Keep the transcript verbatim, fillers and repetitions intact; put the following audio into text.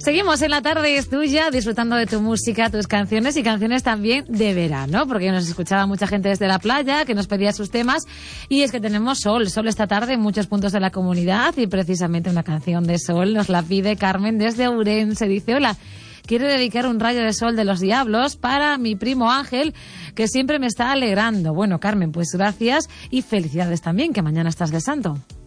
Seguimos en la tarde, es tuya, disfrutando de tu música, tus canciones y canciones también de verano, porque nos escuchaba mucha gente desde la playa que nos pedía sus temas y es que tenemos sol, sol esta tarde en muchos puntos de la comunidad y precisamente una canción de sol nos la pide Carmen desde Ourense. Dice, hola, quiero dedicar un rayo de sol de los diablos para mi primo Ángel, que siempre me está alegrando. Bueno, Carmen, pues gracias y felicidades también, que mañana estás de santo.